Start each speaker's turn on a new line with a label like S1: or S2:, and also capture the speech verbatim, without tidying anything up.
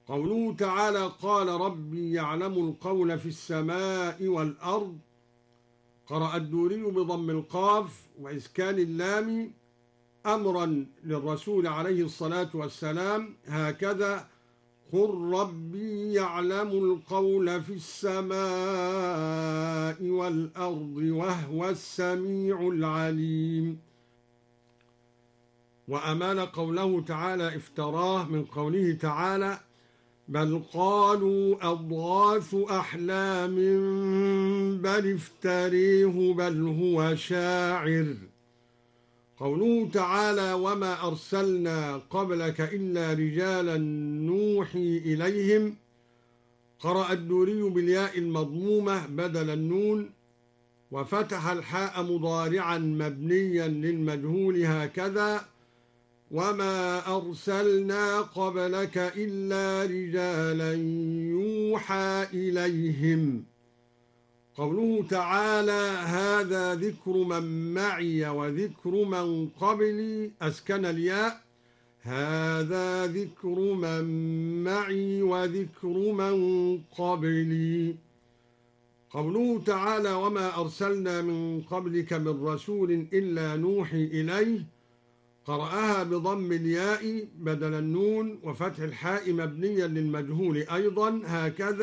S1: قوله تعالى قال ربي يعلم القول في السماء والأرض. قرأ الدوري بضم القاف وإسكان اللام أمرا للرسول عليه الصلاة والسلام، هكذا قل ربي يعلم القول في السماء والأرض وهو السميع العليم. وأمال قوله تعالى افتراه من قوله تعالى بل قالوا أضغاث أحلام بل افتريه بل هو شاعر. قوله تعالى وما أرسلنا قبلك إلا رجالا نوحي إليهم. قرأ الدوري بالياء المضمومة بدل النون وفتح الحاء مضارعا مبنيا للمجهول، هكذا وما أرسلنا قبلك إلا رجالا يوحى إليهم. قوله تعالى هذا ذكر من معي وذكر من قبلي، أسكن الياء هذا ذكر من معي وذكر من قبلي. قوله تعالى وما أرسلنا من قبلك من رسول إلا نوحي إليه. قرأها بضم الياء بدل النون وفتح الحاء مبنيا للمجهول أيضا، هكذا